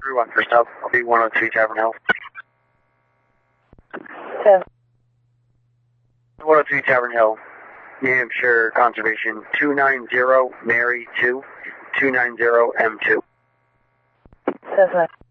Everyone for stop. I'll be 102 Tavern Hill. 102 Tavern Hill, New Hampshire Conservation 290 Mary 2 290 M2. 7.